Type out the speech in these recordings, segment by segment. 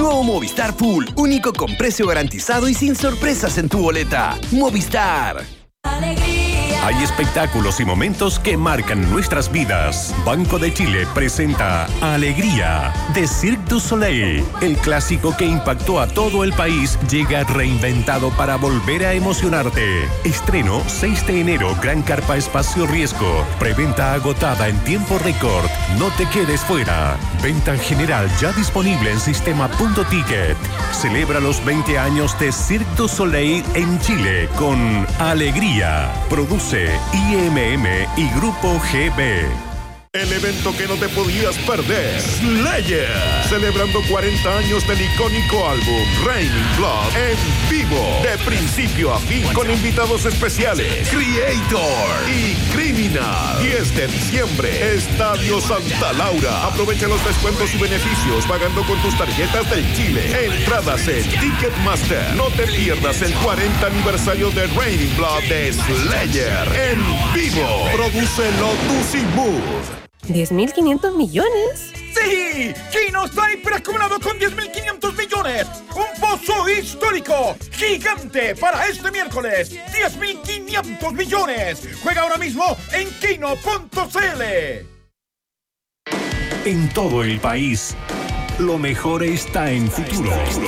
Nuevo Movistar Full, único con precio garantizado y sin sorpresas en tu boleta. Movistar. Hay espectáculos y momentos que marcan nuestras vidas. Banco de Chile presenta Alegría de Cirque du Soleil. El clásico que impactó a todo el país llega reinventado para volver a emocionarte. Estreno 6 de enero, Gran Carpa Espacio Riesgo. Preventa agotada en tiempo récord. No te quedes fuera. Venta general ya disponible en sistema.ticket. Celebra los 20 años de Cirque du Soleil en Chile con Alegría. Produce IMM y Grupo GB. El evento que no te podías perder, Slayer, celebrando 40 años del icónico álbum Raining Blood en vivo, de principio a fin, con invitados especiales, Creator y Criminal. 10 de diciembre, Estadio Santa Laura. Aprovecha los descuentos y beneficios pagando con tus tarjetas del Chile. Entradas en Ticketmaster. No te pierdas el 40 aniversario de Raining Blood de Slayer en vivo. Produce Lotus y Mood. ¿10.500 millones? ¡Sí! Kino está hiperacumulado con 10.500 millones. Un pozo histórico, gigante para este miércoles. 10.500 millones. Juega ahora mismo en kino.cl. En todo el país, lo mejor está en Futuro.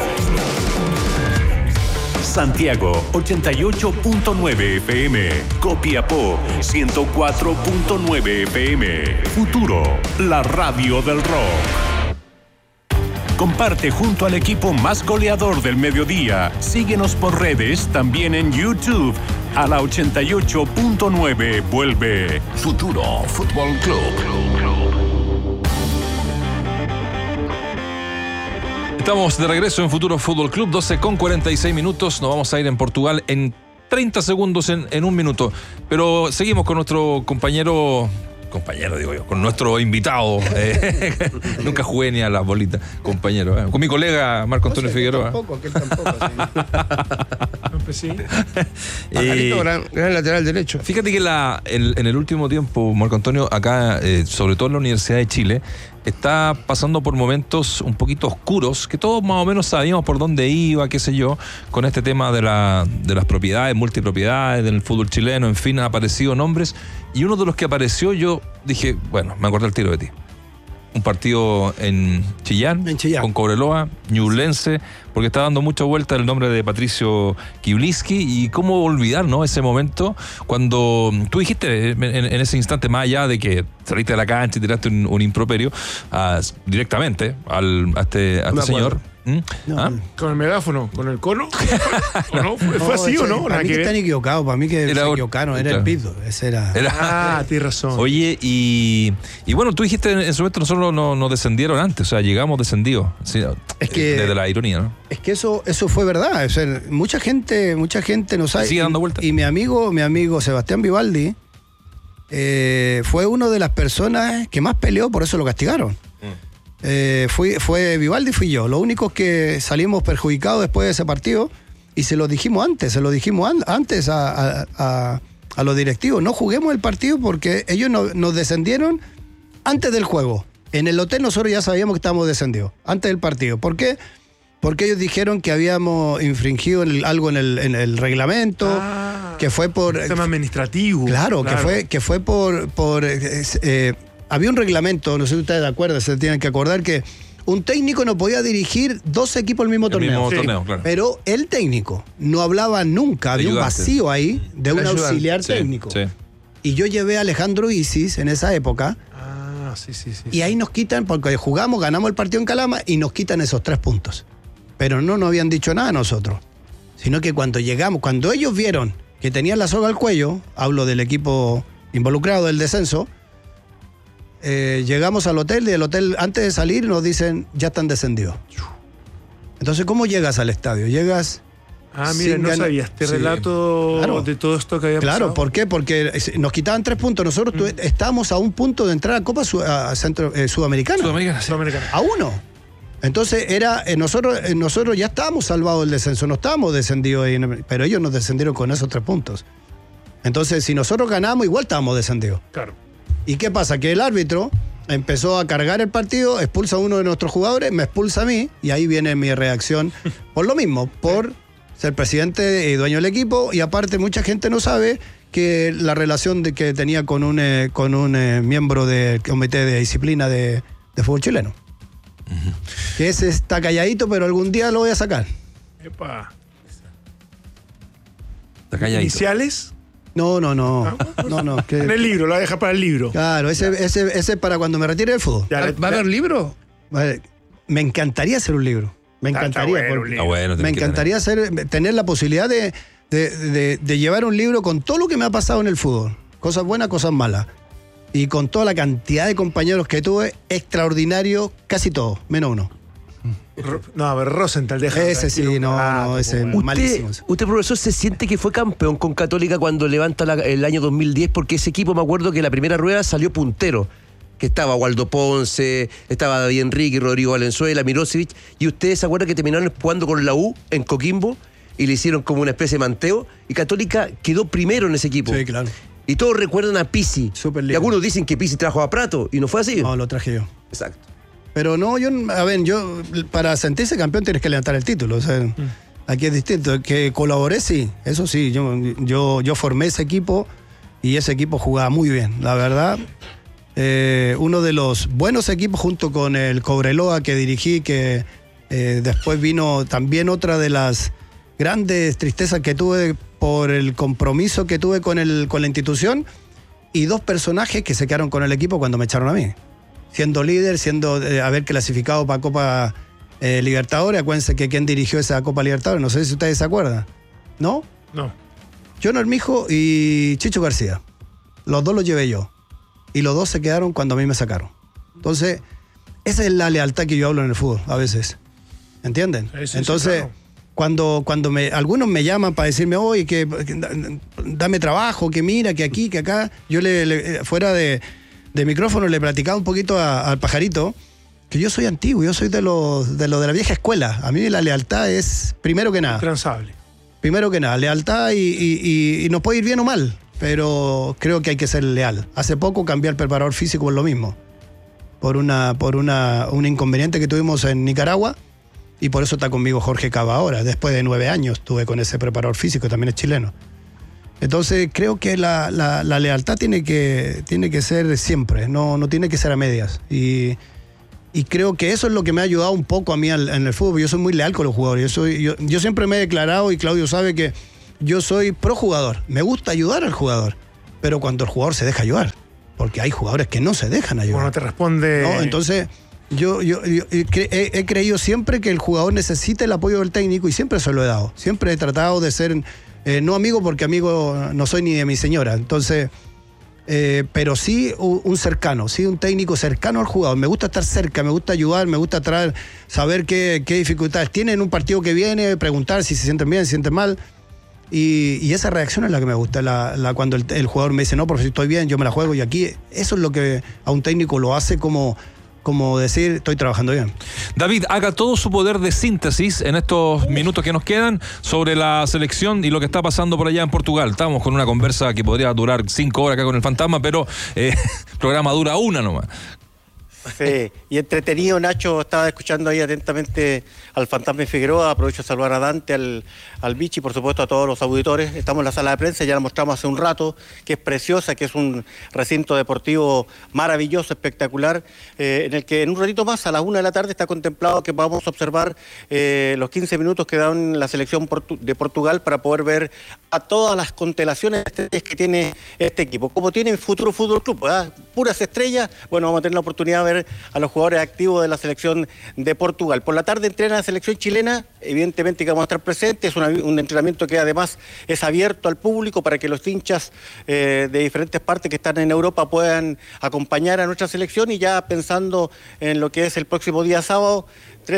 Santiago 88.9 FM, Copiapó 104.9 FM. Futuro, la radio del rock. Comparte junto al equipo más goleador del mediodía. Síguenos por redes, también en YouTube. A la 88.9 vuelve Futuro Fútbol Club. Estamos de regreso en Futuro Fútbol Club, 12:46 minutos. Nos vamos a ir en Portugal en 30 segundos, en un minuto. Pero seguimos con nuestro compañero digo yo, con nuestro invitado. Nunca jugué ni a las bolitas, compañero. Con mi colega Marco Antonio Figueroa. Aquel tampoco. Sí. Gran lateral derecho. Fíjate que en el último tiempo, Marco Antonio, acá, sobre todo en la Universidad de Chile, está pasando por momentos un poquito oscuros, que todos más o menos sabíamos por dónde iba, qué sé yo, con este tema de las propiedades, multipropiedades del fútbol chileno, en fin, han aparecido nombres, y uno de los que apareció, yo dije, bueno, me acordé el tiro de ti. Un partido en Chillán, con Cobreloa, Ñublense, porque está dando mucha vuelta el nombre de Patricio Kibliski, y cómo olvidar, ¿no?, ese momento cuando tú dijiste en ese instante, más allá de que saliste de la cancha y tiraste un improperio directamente a este señor. ¿Con el megáfono? ¿Con el cono? ¿O no? ¿Fue así o no? Para mí que están equivocados, para mí que se equivocaron, era el pito. Ese era. Tienes razón. Oye, y bueno, tú dijiste en ese momento nosotros nos descendieron antes, o sea, llegamos descendidos. Sí, es que desde la ironía, ¿no? Es que eso fue verdad. O sea, mucha gente no sabe. Sigue dando vueltas. Y mi amigo Sebastián Vivaldi fue una de las personas que más peleó, por eso lo castigaron. Fue Vivaldi, fui yo. Lo único que salimos perjudicados después de ese partido, y se lo dijimos antes a los directivos, no juguemos el partido porque ellos nos descendieron antes del juego. En el hotel nosotros ya sabíamos que estábamos descendidos antes del partido. ¿Por qué? Porque ellos dijeron que habíamos infringido algo en el reglamento, que fue por tema administrativo. Claro. que fue por había un reglamento, no sé si ustedes se acuerdan, se tienen que acordar que un técnico no podía dirigir 2 equipos al mismo torneo. Claro. Pero el técnico no hablaba nunca, había un vacío ahí de un auxiliar técnico. Sí. Y yo llevé a Alejandro Isis en esa época. Sí. Y ahí nos quitan, porque jugamos, ganamos el partido en Calama y nos quitan esos 3 puntos. Pero no nos habían dicho nada a nosotros. Sino que cuando llegamos, cuando ellos vieron que tenían la soga al cuello, hablo del equipo involucrado del descenso, llegamos al hotel, y el hotel, antes de salir, nos dicen, ya están descendidos. Entonces, ¿cómo llegas al estadio? Llegas... mira, no sabía este relato de todo esto que había pasado. Claro, ¿por qué? Porque nos quitaban 3 puntos. Nosotros estábamos a un punto de entrar a Copa Sudamericana. A 1. Entonces, nosotros ya estábamos salvados del descenso, no estábamos descendidos ahí, pero ellos nos descendieron con esos 3 puntos. Entonces, si nosotros ganamos, igual estábamos descendidos. Claro. ¿Y qué pasa? Que el árbitro empezó a cargar el partido, expulsa a uno de nuestros jugadores, me expulsa a mí, y ahí viene mi reacción por lo mismo, por ser presidente y dueño del equipo, y aparte mucha gente no sabe que la relación que tenía con un miembro del comité de disciplina de fútbol chileno. Que ese está calladito, pero algún día lo voy a sacar. Epa. Está calladito. ¿Iniciales? No. Que, En el libro, lo voy a dejar para el libro. claro, ese es para cuando me retire del fútbol. Ya, ¿Va a haber libro? Vale, me encantaría hacer un libro. Me encantaría. bueno, porque un libro. Bueno, me encantaría tener la posibilidad de llevar un libro con todo lo que me ha pasado en el fútbol. Cosas buenas, cosas malas. Y con toda la cantidad de compañeros que tuve, extraordinario, casi todos, menos uno. No, a ver, Rosenthal, deja. Ese sí, ese es malísimo. Usted, profesor, se siente que fue campeón con Católica cuando levanta el año 2010, porque ese equipo, me acuerdo que la primera rueda salió puntero, que estaba Waldo Ponce, estaba David Enrique, Rodrigo Valenzuela, Mirosevic, y ustedes se acuerdan que terminaron jugando con la U en Coquimbo y le hicieron como una especie de manteo, y Católica quedó primero en ese equipo. Sí, claro. Y todos recuerdan a Pizzi. Superliga. Y algunos dicen que Pizzi trajo a Prato, y no fue así. No, lo traje yo. Exacto. Pero no, yo para sentirse campeón tienes que levantar el título. O sea, aquí es distinto. Que colaboré, sí, eso sí. Yo formé ese equipo y ese equipo jugaba muy bien, la verdad. Uno de los buenos equipos junto con el Cobreloa que dirigí, que después vino también otra de las grandes tristezas que tuve por el compromiso que tuve con la institución, y dos personajes que se quedaron con el equipo cuando me echaron a mí. Siendo líder, haber clasificado para Copa Libertadores. Acuérdense que quien dirigió esa Copa Libertadores, no sé si ustedes se acuerdan. ¿No? No. John Armijo y Chicho García. Los dos los llevé yo. Y los dos se quedaron cuando a mí me sacaron. Entonces, esa es la lealtad que yo hablo en el fútbol, a veces. ¿Entienden? Sí, entonces, claro. cuando algunos me llaman para decirme, oye, que dame trabajo, que mira, que aquí, que acá, yo fuera de micrófono le platicaba un poquito al pajarito que yo soy antiguo, yo soy de la vieja escuela. A mí la lealtad es primero que nada. Intransable. Primero que nada, lealtad y nos puede ir bien o mal, pero creo que hay que ser leal. Hace poco cambié al preparador físico por lo mismo, por un inconveniente que tuvimos en Nicaragua, y por eso está conmigo Jorge Cava ahora. Después de 9 años estuve con ese preparador físico, también es chileno. Entonces creo que la lealtad tiene que ser siempre, no tiene que ser a medias. Y creo que eso es lo que me ha ayudado un poco a mí en el fútbol. Yo soy muy leal con los jugadores. Yo siempre me he declarado, y Claudio sabe que yo soy pro jugador. Me gusta ayudar al jugador, pero cuando el jugador se deja ayudar. Porque hay jugadores que no se dejan ayudar. Bueno, te responde... ¿No? Entonces, yo he creído siempre que el jugador necesita el apoyo del técnico, y siempre se lo he dado. Siempre he tratado de ser... no amigo, porque amigo no soy ni de mi señora. Entonces, pero sí un cercano, sí un técnico cercano al jugador. Me gusta estar cerca, me gusta ayudar, me gusta saber qué dificultades tiene en un partido que viene, preguntar si se sienten bien, si se sienten mal. Y esa reacción es la que me gusta, cuando el jugador me dice, no, profesor, estoy bien, yo me la juego. Y aquí, eso es lo que a un técnico lo hace como decir, estoy trabajando bien. David, haga todo su poder de síntesis en estos minutos que nos quedan sobre la selección y lo que está pasando por allá en Portugal. Estamos con una conversa que podría durar 5 horas acá con el Fantasma, pero el programa dura 1 nomás. Sí, y entretenido. Nacho, estaba escuchando ahí atentamente al Fantasma y Figueroa. Aprovecho a saludar a Dante, al Bichi, por supuesto a todos los auditores. Estamos en la sala de prensa, ya la mostramos hace un rato, que es preciosa, que es un recinto deportivo maravilloso, espectacular, en el que en un ratito más, a las 1 de la tarde, está contemplado que vamos a observar los 15 minutos que dan la selección de Portugal para poder ver a todas las constelaciones que tiene este equipo. Como tiene Futuro Fútbol Club, ¿verdad? Puras estrellas. Bueno, vamos a tener la oportunidad de ver a los jugadores activos de la selección de Portugal. Por la tarde entrena la selección chilena, evidentemente que vamos a estar presentes, es un entrenamiento que además es abierto al público para que los hinchas de diferentes partes que están en Europa puedan acompañar a nuestra selección, y ya pensando en lo que es el próximo día sábado,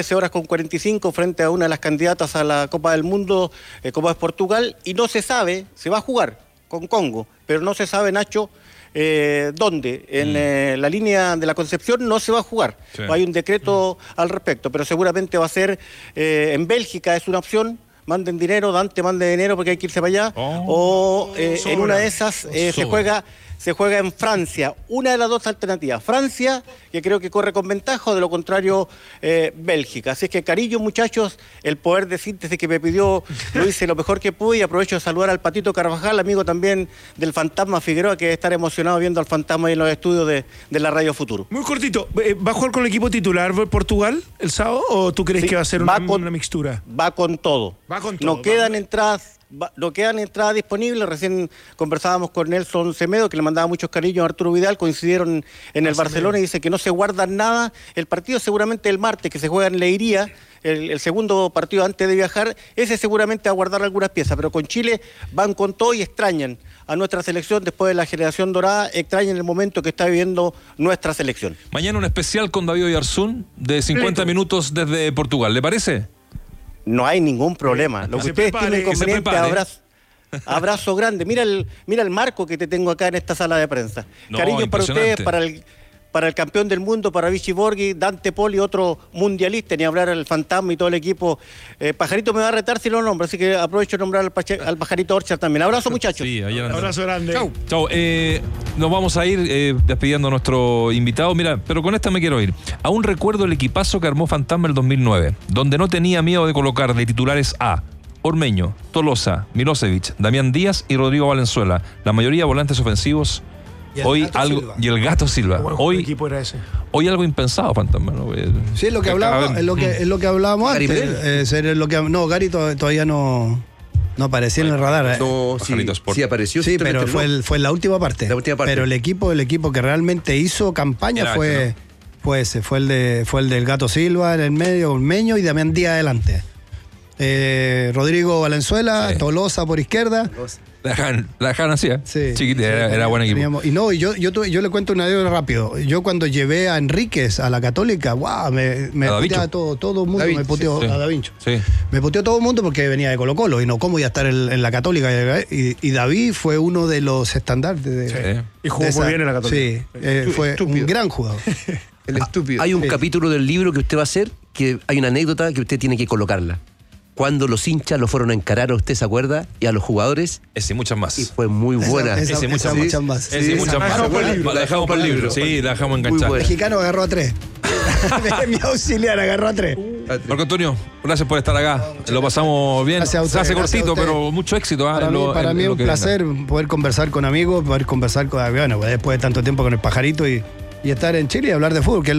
13:45 frente a una de las candidatas a la Copa del Mundo, como es Portugal, y no se sabe, se va a jugar con Congo, pero no se sabe, Nacho, dónde. En la línea de la Concepción no se va a jugar. Sí. Hay un decreto al respecto, pero seguramente va a ser en Bélgica, es una opción. Manden dinero, Dante mande dinero porque hay que irse para allá. En una de esas se juega se juega en Francia. Una de las dos alternativas. Francia, que creo que corre con ventaja, o de lo contrario, Bélgica. Así es que, cariño, muchachos, el poder de síntesis que me pidió lo hice lo mejor que pude, y aprovecho de saludar al Patito Carvajal, amigo también del Fantasma Figueroa, que debe estar emocionado viendo al Fantasma ahí en los estudios de la Radio Futuro. Muy cortito, ¿va a jugar con el equipo titular Portugal el sábado o tú crees que va a ser una mixtura? Va con todo. No quedan entradas. No quedan entradas disponibles. Recién conversábamos con Nelson Semedo, que le mandaba muchos cariños a Arturo Vidal. Coincidieron en el Barcelona y dice que no se guardan nada. El partido seguramente el martes, que se juega en Leiría, el segundo partido antes de viajar, ese seguramente va a guardar algunas piezas. Pero con Chile van con todo y extrañan a nuestra selección después de la generación dorada, extrañan el momento que está viviendo nuestra selección. Mañana un especial con David Oyarzún de 50 minutos desde Portugal, ¿le parece? No hay ningún problema. Lo que ustedes tienen inconveniente, abrazo grande. Mira el marco que te tengo acá en esta sala de prensa. Cariño para ustedes, para el campeón del mundo, para Vichy Borghi, Dante Poli, otro mundialista, ni hablar al Fantasma y todo el equipo. Pajarito me va a retar si lo nombro, así que aprovecho de nombrar al Pajarito Orchard también. Abrazo, muchachos. Sí, abrazo grande. Chau. Nos vamos a ir despidiendo a nuestro invitado. Mira, pero con esta me quiero ir. Aún recuerdo el equipazo que armó Fantasma el 2009, donde no tenía miedo de colocar de titulares a Ormeño, Tolosa, Milosevic, Damián Díaz y Rodrigo Valenzuela. La mayoría volantes ofensivos. Y el Gato Silva. Hoy equipo era ese. Hoy algo impensado, Fantasma, ¿no? Sí, es lo que hablábamos, es lo que hablábamos antes. Gary todavía no aparecía en el radar. No, sí apareció. Sí, pero fue en la última parte. Pero el equipo que realmente hizo campaña fue ese, fue el del Gato Silva en el medio, Ormeño y Damián Díaz adelante. Rodrigo Valenzuela, Tolosa por izquierda. La dejaron así, Sí, chiquita, era buen equipo. Y yo le cuento una anécdota rápido. Yo cuando llevé a Enríquez a la Católica, me puteaba todo el mundo, me puteó a Da Vinci. Sí. Me puteó todo el mundo porque venía de Colo-Colo y no cómo iba a estar en la Católica. Y David fue uno de los estandartes y jugó muy bien en la Católica. Sí, fue un gran jugador. El estúpido. Hay un capítulo del libro que usted va a hacer, que hay una anécdota que usted tiene que colocarla. Cuando los hinchas lo fueron a encarar, ¿usted se acuerda? Y a los jugadores. Ese y muchas más. Y fue muy buena. Ese y muchas más. Ese y muchas más. La dejamos por el libro. Sí, la dejamos enganchar. El mexicano agarró a 3. Mi auxiliar agarró a 3. Marco Antonio, gracias por estar acá. Lo pasamos bien. Se hace cortito, pero mucho éxito. Para mí es un placer poder conversar con amigos, después de tanto tiempo con el Pajarito y estar en Chile y hablar de fútbol, que es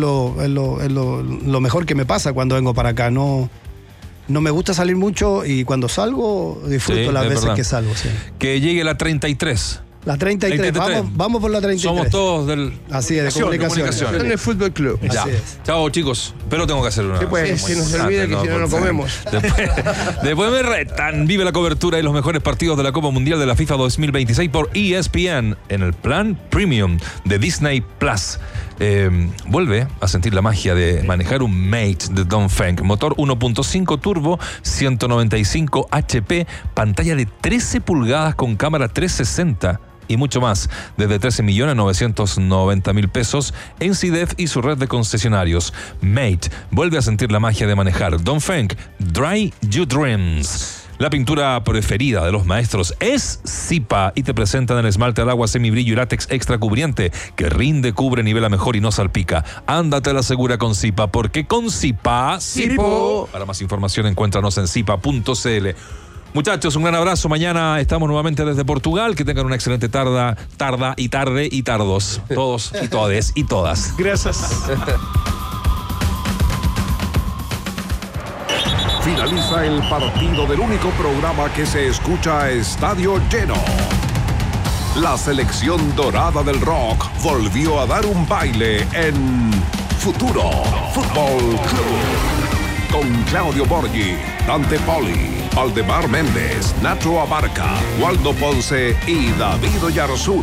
lo mejor que me pasa cuando vengo para acá. No me gusta salir mucho y cuando salgo disfruto las veces que salgo. Sí. Que llegue la 33. La 33. Vamos por la 33. Somos todos del... Así es, de comunicación. En el Fútbol Club. Ya. Chao, chicos. Pero tengo que hacer una... Sí, pues, si no se olvida que si no lo comemos. Después me retan. Vive la cobertura de los mejores partidos de la Copa Mundial de la FIFA 2026 por ESPN en el plan Premium de Disney Plus. Vuelve a sentir la magia de manejar un Mate de Dongfeng. Motor 1.5 turbo, 195 HP, pantalla de 13 pulgadas con cámara 360 y mucho más, desde 13.990.000 pesos en CIDEF y su red de concesionarios. Mate vuelve a sentir la magia de manejar Dongfeng Dry Your Dreams. La pintura preferida de los maestros es Zipa y te presentan el esmalte al agua semibrillo y látex extra cubriente que rinde, cubre, nivela mejor y no salpica. Ándate a la segura con Zipa, porque con Zipa... Para más información encuéntranos en zipa.cl. Muchachos, un gran abrazo. Mañana estamos nuevamente desde Portugal. Que tengan una excelente tarde y tardos. Todos y todes y todas. Gracias. Finaliza el partido del único programa que se escucha a estadio lleno. La selección dorada del rock volvió a dar un baile en Futuro Fútbol Club. Con Claudio Borghi, Dante Poli, Aldemar Méndez, Nacho Abarca, Waldo Ponce y David Oyarzún.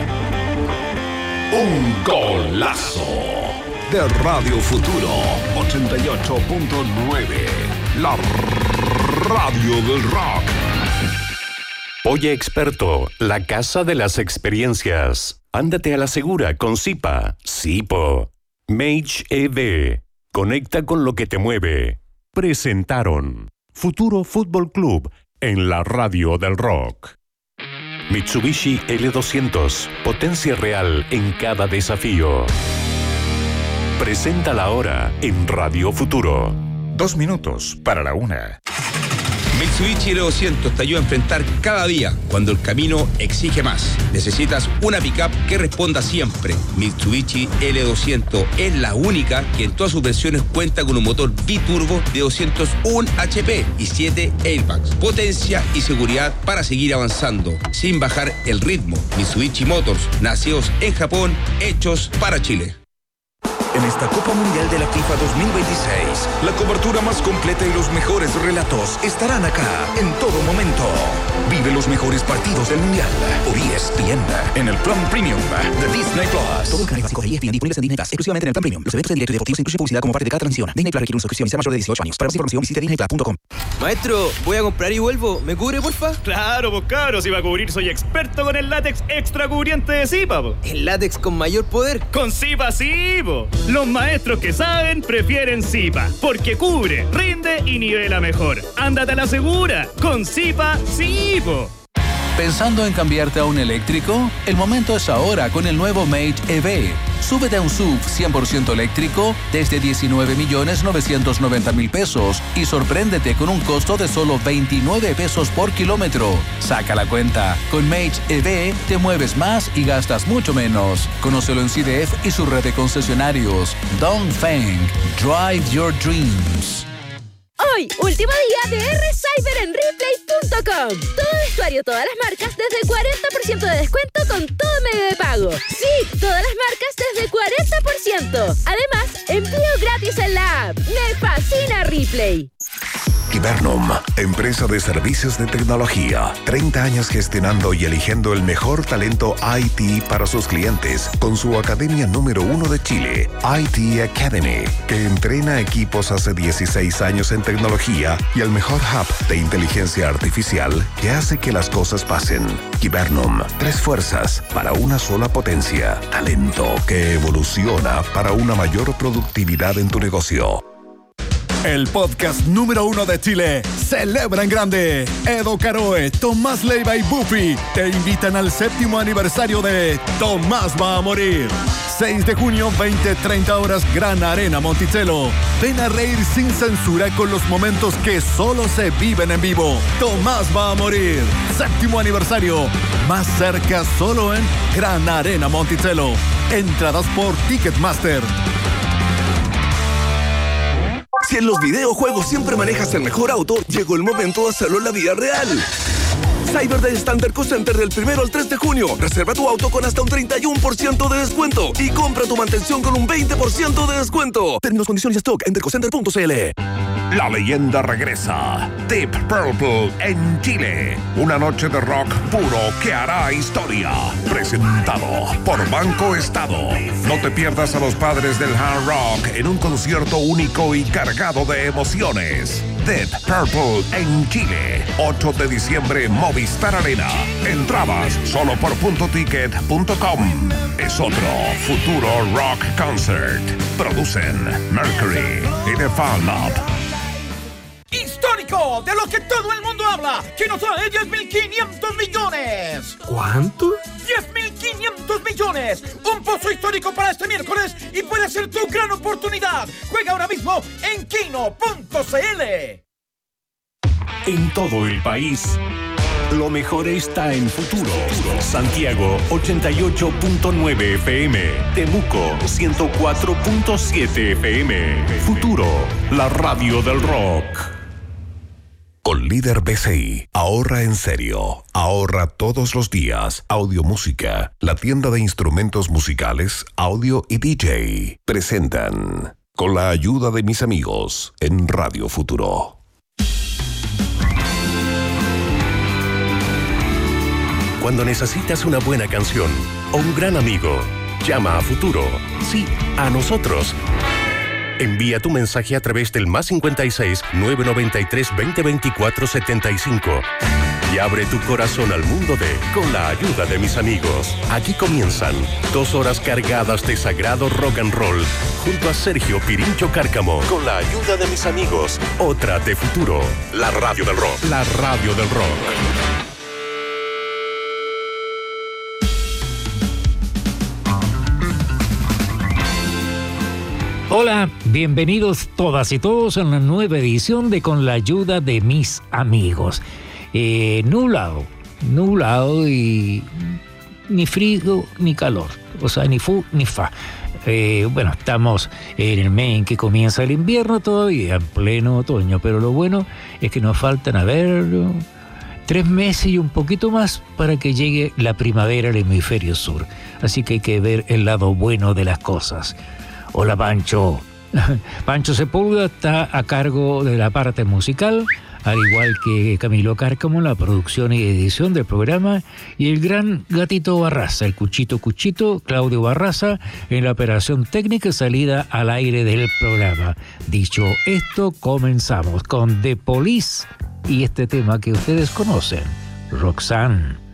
Un golazo de Radio Futuro 88.9. La radio del rock. Oye Experto, la casa de las experiencias. Ándate a la segura con Zipa. Zipo. Mage EV. Conecta con lo que te mueve. Presentaron Futuro Fútbol Club en la radio del rock. Mitsubishi L200, potencia real en cada desafío. Presenta la hora en Radio Futuro. 2 minutos para la 1. Mitsubishi L200 te ayuda a enfrentar cada día cuando el camino exige más. Necesitas una pickup que responda siempre. Mitsubishi L200 es la única que en todas sus versiones cuenta con un motor biturbo de 201 HP y 7 airbags. Potencia y seguridad para seguir avanzando sin bajar el ritmo. Mitsubishi Motors, nacidos en Japón, hechos para Chile. En esta Copa Mundial de la FIFA 2026, la cobertura más completa y los mejores relatos estarán acá en todo momento. Vive los mejores partidos del Mundial por ESPN en el plan Premium de Disney Plus. Todo el canal básico de ESPN disponibles en Disney Plus, exclusivamente en el plan Premium. Los eventos en directo y deportivos incluyen publicidad como parte de cada transmisión. Disney Plus requiere una suscripción y sea mayor de 18 años. Para más información visite disneyplus.com. Maestro, voy a comprar y vuelvo. ¿Me cubre, porfa? Claro, pues cabros, si va a cubrir soy experto con el látex extra cubriente de Zipa, po. ¿El látex con mayor poder? Con Zipa sí, po. Los maestros que saben prefieren Zipa, porque cubre, rinde y nivela mejor. Ándate a la segura, con Zipa sí, po. ¿Pensando en cambiarte a un eléctrico? El momento es ahora con el nuevo Mage EV. Súbete a un SUV 100% eléctrico desde 19.990.000 pesos y sorpréndete con un costo de solo 29 pesos por kilómetro. Saca la cuenta. Con Mage EV te mueves más y gastas mucho menos. Conócelo en CDF y su red de concesionarios. Dongfeng. Drive your dreams. Hoy, último día de R-Cyber en Replay.com. Todo vestuario, todas las marcas desde 40% de descuento con todo medio de pago. Sí, todas las marcas desde 40%. Además, envío gratis en la app. Me fascina Replay. Hibernum, empresa de servicios de tecnología. 30 años gestionando y eligiendo el mejor talento IT para sus clientes con su academia número 1 de Chile, IT Academy, que entrena equipos hace 16 años en tecnología y el mejor hub de inteligencia artificial que hace que las cosas pasen. Hibernum, 3 fuerzas para una sola potencia. Talento que evoluciona para una mayor productividad en tu negocio. El podcast número 1 de Chile celebra en grande. Edo Caroe, Tomás Leiva y Buffy te invitan al 7º aniversario de Tomás va a morir. 6 de junio, 20-30 horas, Gran Arena Monticello. Ven a reír sin censura con los momentos que solo se viven en vivo. Tomás va a morir. 7º aniversario. Más cerca solo en Gran Arena Monticello. Entradas por Ticketmaster. Si en los videojuegos siempre manejas el mejor auto, llegó el momento de hacerlo en la vida real. Cyber Day Standard Co Center del 1 al 3 de junio. Reserva tu auto con hasta un 31% de descuento y compra tu mantención con un 20% de descuento. Términos, condiciones y stock en dercocenter.cl. La leyenda regresa. Deep Purple en Chile. Una noche de rock puro que hará historia. Presentado por Banco Estado. No te pierdas a los padres del hard rock en un concierto único y cargado de emociones. Deep Purple en Chile. 8 de diciembre, Movistar Arena. Entradas solo por puntoticket.com. Es otro Futuro Rock Concert. Producen Mercury y The Fan Lab. ¡Histórico! De lo que todo el mundo habla, que nos trae 10.500 millones. ¿Cuánto? 10.500 millones. Un pozo histórico para este miércoles y puede ser tu gran oportunidad. Juega ahora mismo en kino.cl. En todo el país, lo mejor está en Futuro. Santiago 88.9 FM, Temuco 104.7 FM. Futuro, la radio del rock. Con Líder BCI, ahorra en serio, ahorra todos los días. Audio Música, la tienda de instrumentos musicales, audio y DJ, presentan con la ayuda de mis amigos en Radio Futuro. Cuando necesitas una buena canción o un gran amigo, llama a Futuro. Sí, a nosotros. Envía tu mensaje a través del +56 993 2024 75 y abre tu corazón al mundo de Con la ayuda de mis amigos. Aquí comienzan 2 horas cargadas de sagrado rock and roll junto a Sergio Pirincho Cárcamo. Con la ayuda de mis amigos, otra de Futuro, la radio del rock. La radio del rock. Hola, bienvenidos todas y todos a una nueva edición de Con la ayuda de mis amigos. Nublado y ni frío ni calor, o sea, ni fu ni fa. Bueno, estamos en el mes en que comienza el invierno todavía, en pleno otoño, pero lo bueno es que nos faltan, 3 meses y un poquito más para que llegue la primavera al hemisferio sur. Así que hay que ver el lado bueno de las cosas. Hola, Pancho. Pancho Sepúlveda está a cargo de la parte musical, al igual que Camilo Cárcamo, la producción y edición del programa, y el gran Gatito Barraza, el Cuchito, Claudio Barraza, en la operación técnica y salida al aire del programa. Dicho esto, comenzamos con The Police y este tema que ustedes conocen, Roxanne.